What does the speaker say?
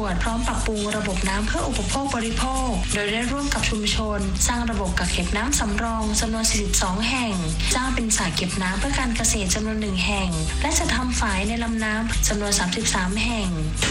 จพร้อมปรับปรุงระบบน้ำเพื่ออุปโภคบริโภคโดยได้ร่วมกับชุมชนสร้างระบบกักเก็บน้ำสำรองจำนวน42แห่งจ้างเป็นสระเก็บน้ำเพื่อการเกษตรจำนวน1แห่งและจะทำฝายในลำน้ำจำนวน33แห่ง